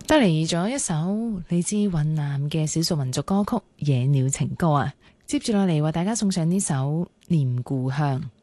得嚟咗一首嚟自雲南嘅少數民族歌曲《野鳥情歌》啊，接住落嚟為大家送上呢首《念故鄉》。